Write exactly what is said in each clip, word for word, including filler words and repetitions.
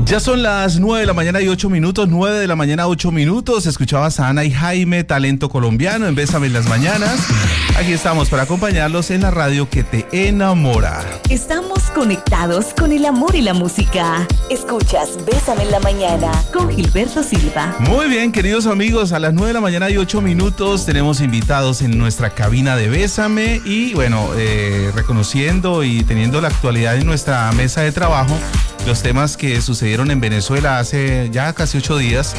Ya son las nueve de la mañana y ocho minutos, nueve de la mañana, ocho minutos. Escuchabas a Ana y Jaime, talento colombiano, en Bésame en las mañanas. Aquí estamos para acompañarlos en la radio que te enamora. Estamos conectados con el amor y la música. Escuchas Bésame en la mañana con Gilberto Silva. Muy bien, queridos amigos, a las nueve de la mañana y ocho minutos tenemos invitados en nuestra cabina de Bésame y bueno, eh, reconociendo y teniendo la actualidad en nuestra mesa de trabajo, los temas que sucedieron en Venezuela hace ya casi ocho días,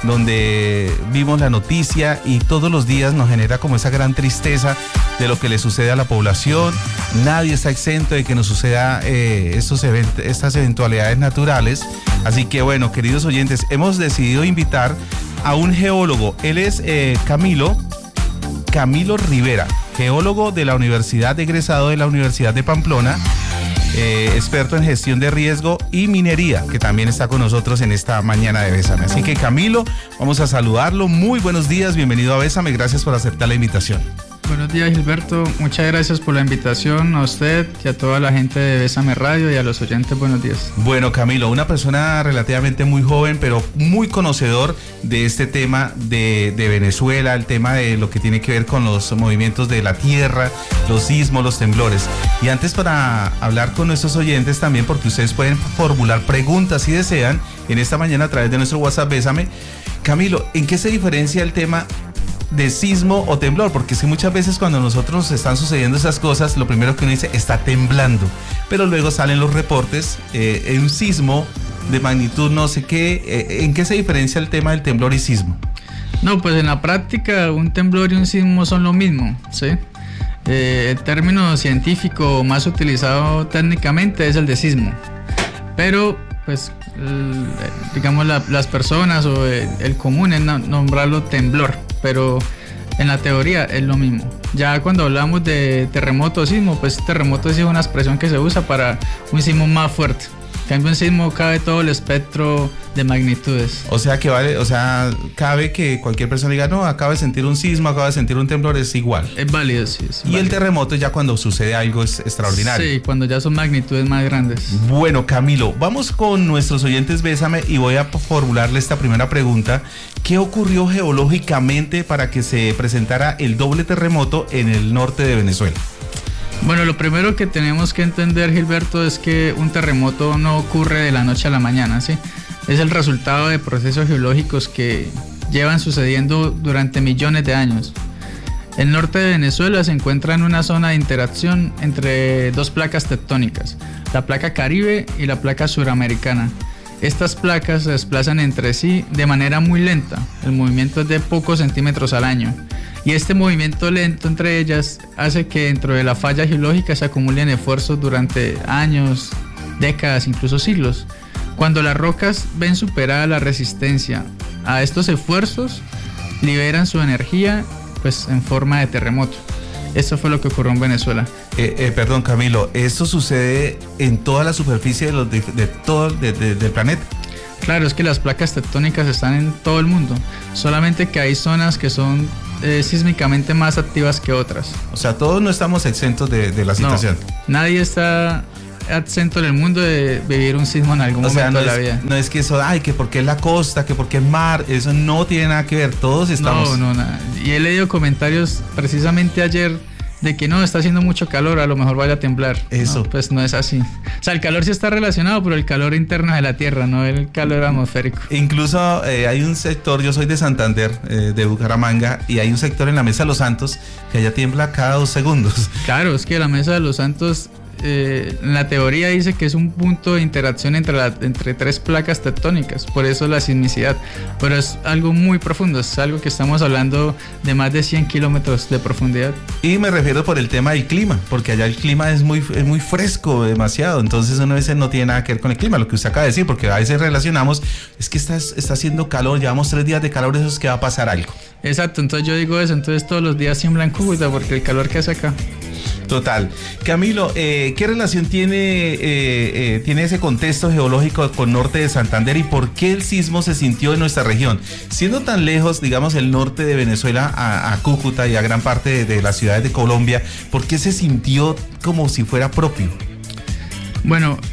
donde vimos la noticia y todos los días nos genera como esa gran tristeza de lo que le sucede a la población. Nadie está exento de que nos suceda eh, estos event- estas eventualidades naturales. Así que bueno, queridos oyentes, hemos decidido invitar a un geólogo. Él es eh, Camilo, Camilo Rivera, geólogo de la Universidad, egresado de la Universidad de Pamplona. Eh, experto en gestión de riesgo y minería, que también está con nosotros en esta mañana de Bésame. Así que Camilo, vamos a saludarlo. Muy buenos días, bienvenido a Bésame, gracias por aceptar la invitación. Buenos días, Gilberto, muchas gracias por la invitación, a usted y a toda la gente de Bésame Radio y a los oyentes, buenos días. Bueno, Camilo, una persona relativamente muy joven, pero muy conocedor de este tema de, de Venezuela, el tema de lo que tiene que ver con los movimientos de la tierra, los sismos, los temblores. Y antes, para hablar con nuestros oyentes también, porque ustedes pueden formular preguntas si desean en esta mañana a través de nuestro WhatsApp Bésame. Camilo, ¿en qué se diferencia el tema de sismo o temblor? Porque es que muchas veces cuando nosotros están sucediendo esas cosas, lo primero que uno dice, está temblando, pero luego salen los reportes, eh, un sismo de magnitud no sé qué, eh, ¿en qué se diferencia el tema del temblor y sismo? No, pues en la práctica un temblor y un sismo son lo mismo, ¿sí? Eh, el término científico más utilizado técnicamente es el de sismo, pero pues el, digamos la, las personas o el, el común es nombrarlo temblor, pero en la teoría es lo mismo. Ya cuando hablamos de terremoto o sismo, pues terremoto es una expresión que se usa para un sismo más fuerte. En cambio, en sismo cabe todo el espectro de magnitudes. O sea que vale, o sea, cabe que cualquier persona diga, no, acaba de sentir un sismo, acaba de sentir un temblor, es igual. Es válido, sí. Es y válido. El terremoto ya cuando sucede algo es extraordinario. Sí, cuando ya son magnitudes más grandes. Bueno, Camilo, vamos con nuestros oyentes Bésame y voy a formularle esta primera pregunta. ¿Qué ocurrió geológicamente para que se presentara el doble terremoto en el norte de Venezuela? Bueno, lo primero que tenemos que entender, Gilberto, es que un terremoto no ocurre de la noche a la mañana, ¿sí? Es el resultado de procesos geológicos que llevan sucediendo durante millones de años. El norte de Venezuela se encuentra en una zona de interacción entre dos placas tectónicas, la placa Caribe y la placa suramericana. Estas placas se desplazan entre sí de manera muy lenta, el movimiento es de pocos centímetros al año. Y este movimiento lento entre ellas hace que dentro de la falla geológica se acumulen esfuerzos durante años, décadas, incluso siglos. Cuando las rocas ven superada la resistencia a estos esfuerzos, liberan su energía pues, en forma de terremoto. Esto fue lo que ocurrió en Venezuela. Eh, eh, perdón, Camilo, ¿esto sucede en toda la superficie de los, de, de todo de, de, del planeta? Claro, es que las placas tectónicas están en todo el mundo, solamente que hay zonas que son eh, sísmicamente más activas que otras. O sea, todos no estamos exentos de, de la situación. No, nadie está exento en el mundo de vivir un sismo en algún o sea, momento no de la es, vida. No es que eso, ay, que porque es la costa, que porque es mar, eso no tiene nada que ver, todos estamos... No, no, nada. Y he leído comentarios precisamente ayer de que no, está haciendo mucho calor, a lo mejor vaya a temblar. Eso. No, pues no es así. O sea, el calor sí está relacionado, pero el calor interno de la Tierra, no el calor atmosférico. Incluso eh, hay un sector, yo soy de Santander, eh, de Bucaramanga, y hay un sector en la Mesa de los Santos que allá tiembla cada dos segundos. Claro, es que la Mesa de los Santos... Eh, la teoría dice que es un punto de interacción entre, la, entre tres placas tectónicas, por eso la sismicidad, pero es algo muy profundo, es algo que estamos hablando de más de cien kilómetros de profundidad. Y me refiero por el tema del clima, porque allá el clima es muy, es muy fresco, demasiado, entonces uno a veces no tiene nada que ver con el clima, lo que usted acaba de decir, porque a veces relacionamos, es que está, está haciendo calor, llevamos tres días de calor, eso es que va a pasar algo. Exacto, entonces yo digo eso, entonces todos los días tiembla en Cúcuta porque el calor que hace acá. Total. Camilo, eh, ¿qué relación tiene, eh, eh, tiene ese contexto geológico con norte de Santander y por qué el sismo se sintió en nuestra región? Siendo tan lejos, digamos, el norte de Venezuela a, a Cúcuta y a gran parte de, de las ciudades de Colombia, ¿por qué se sintió como si fuera propio? Bueno,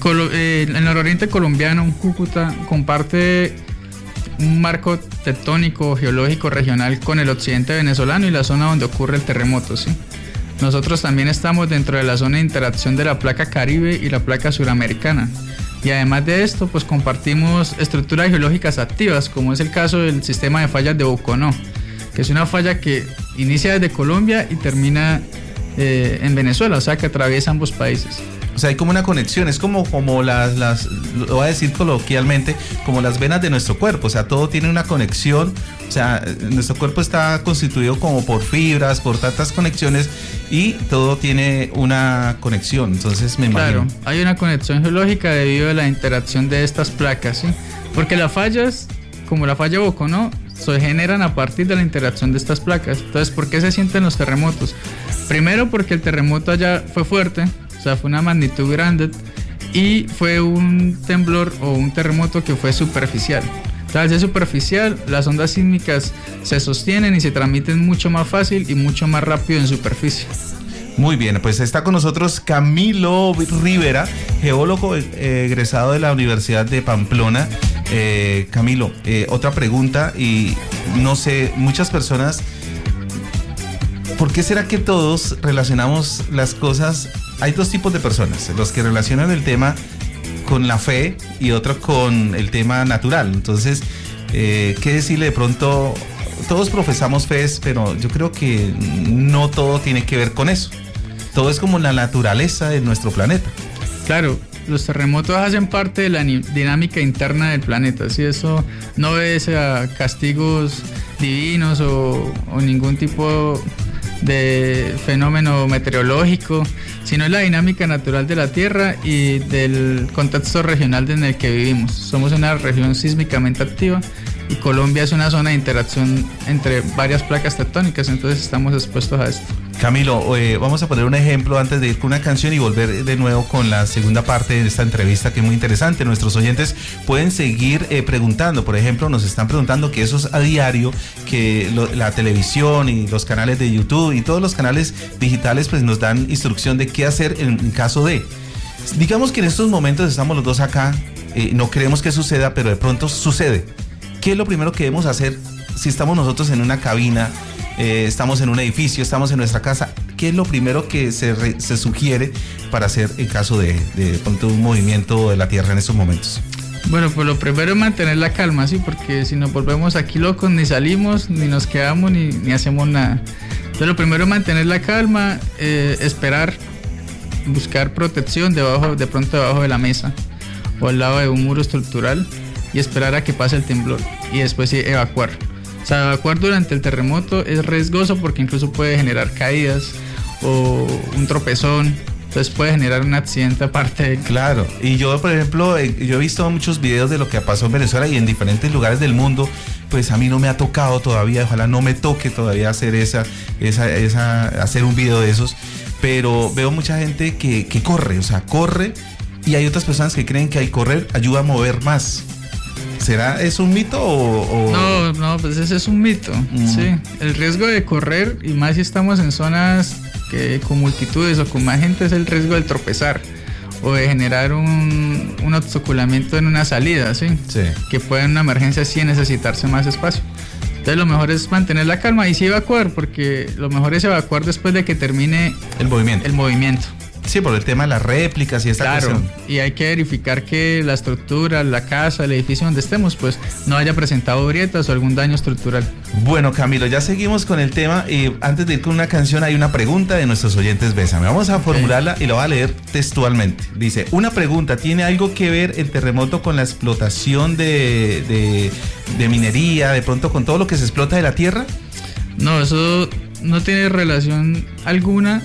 Colo- eh, el nororiente colombiano, Cúcuta, comparte un marco tectónico geológico regional con el occidente venezolano y la zona donde ocurre el terremoto, ¿sí? Nosotros también estamos dentro de la zona de interacción de la placa Caribe y la placa suramericana. Y además de esto, pues compartimos estructuras geológicas activas, como es el caso del sistema de fallas de Boconó, que es una falla que inicia desde Colombia y termina eh, en Venezuela, o sea que atraviesa ambos países. O sea, hay como una conexión, es como, como las, las, lo voy a decir coloquialmente, como las venas de nuestro cuerpo, o sea, todo tiene una conexión, o sea, nuestro cuerpo está constituido como por fibras, por tantas conexiones y todo tiene una conexión, entonces me imagino. Claro, hay una conexión geológica debido a la interacción de estas placas, ¿sí? Porque las fallas, como la falla Boconó, se generan a partir de la interacción de estas placas. Entonces, ¿por qué se sienten los terremotos? Primero porque el terremoto allá fue fuerte, o sea, fue una magnitud grande y fue un temblor o un terremoto que fue superficial. Entonces, al ser superficial, las ondas sísmicas se sostienen y se transmiten mucho más fácil y mucho más rápido en superficie. Muy bien, pues está con nosotros Camilo Rivera, geólogo eh, egresado de la Universidad de Pamplona. Eh, Camilo, eh, otra pregunta y no sé, muchas personas, ¿por qué será que todos relacionamos las cosas? Hay dos tipos de personas, los que relacionan el tema con la fe y otros con el tema natural. Entonces, eh, ¿qué decirle de pronto? Todos profesamos fe, pero yo creo que no todo tiene que ver con eso. Todo es como la naturaleza de nuestro planeta. Claro, los terremotos hacen parte de la dinámica interna del planeta, ¿sí? Eso no obedece a castigos divinos o, o ningún tipo de fenómeno meteorológico, sino es la dinámica natural de la Tierra y del contexto regional en el que vivimos. Somos una región sísmicamente activa y Colombia es una zona de interacción entre varias placas tectónicas, entonces estamos expuestos a esto. Camilo, eh, vamos a poner un ejemplo antes de ir con una canción y volver de nuevo con la segunda parte de esta entrevista que es muy interesante. Nuestros oyentes pueden seguir eh, preguntando, por ejemplo, nos están preguntando que eso es a diario, que lo, la televisión y los canales de YouTube y todos los canales digitales pues nos dan instrucción de qué hacer en, en caso de. Digamos que en estos momentos estamos los dos acá, eh, no queremos que suceda, pero de pronto sucede. ¿Qué es lo primero que debemos hacer si estamos nosotros en una cabina? Eh, estamos en un edificio, estamos en nuestra casa, ¿qué es lo primero que se, re, se sugiere para hacer en caso de, de, de un movimiento de la Tierra en estos momentos? Bueno, pues lo primero es mantener la calma, sí, porque si nos volvemos aquí locos, ni salimos, ni nos quedamos, ni, ni hacemos nada. Entonces lo primero es mantener la calma, eh, esperar, buscar protección debajo, de pronto debajo de la mesa o al lado de un muro estructural y esperar a que pase el temblor y después sí, evacuar. O sea, evacuar durante el terremoto es riesgoso porque incluso puede generar caídas o un tropezón, entonces puede generar un accidente aparte. Claro, y yo por ejemplo, eh, yo he visto muchos videos de lo que pasó en Venezuela y en diferentes lugares del mundo, pues a mí no me ha tocado todavía, ojalá no me toque todavía hacer esa, esa, esa, hacer un video de esos, pero veo mucha gente que, que corre, o sea, corre y hay otras personas que creen que al correr ayuda a mover más. ¿Será es un mito o, o...? No, no, pues ese es un mito, mm. sí. El riesgo de correr, y más si estamos en zonas que, con multitudes o con más gente, es el riesgo de tropezar o de generar un, un obstaculamiento en una salida, ¿sí? Sí. Que puede en una emergencia sí necesitarse más espacio. Entonces lo mejor es mantener la calma y sí evacuar, porque lo mejor es evacuar después de que termine el movimiento. El movimiento. Sí, por el tema de las réplicas y esta claro, cuestión. Y hay que verificar que la estructura, la casa, el edificio donde estemos, pues no haya presentado grietas o algún daño estructural. Bueno, Camilo, ya seguimos con el tema y antes de ir con una canción hay una pregunta de nuestros oyentes Bésame. Vamos a formularla okay. y la voy a leer textualmente. Dice, una pregunta, ¿tiene algo que ver el terremoto con la explotación de, de, de minería, de pronto con todo lo que se explota de la tierra? No, eso no tiene relación alguna,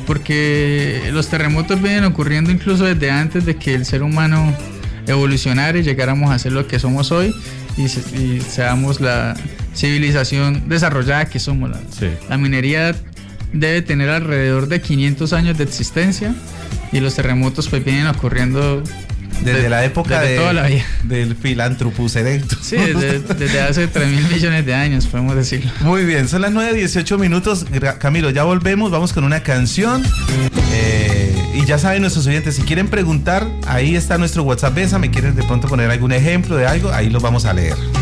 porque los terremotos vienen ocurriendo incluso desde antes de que el ser humano evolucionara y llegáramos a ser lo que somos hoy y, se, y seamos la civilización desarrollada que somos. La, sí. la minería debe tener alrededor de quinientos años de existencia y los terremotos pues vienen ocurriendo desde de, la época desde de, toda la vida. Del Philanthropus erectus. Sí, desde, desde hace tres mil millones de años, podemos decirlo. Muy bien, son las nueve dieciocho minutos. Camilo, ya volvemos, vamos con una canción. Eh, y ya saben nuestros oyentes, si quieren preguntar, ahí está nuestro WhatsApp Bésame, quieren de pronto poner algún ejemplo de algo, ahí los vamos a leer.